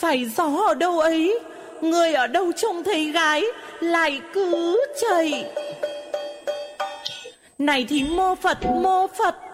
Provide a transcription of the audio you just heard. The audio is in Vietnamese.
phải gió ở đâu ấy, người ở đâu trông thấy gái lại cứ chạy. Này thì mô Phật, mô Phật,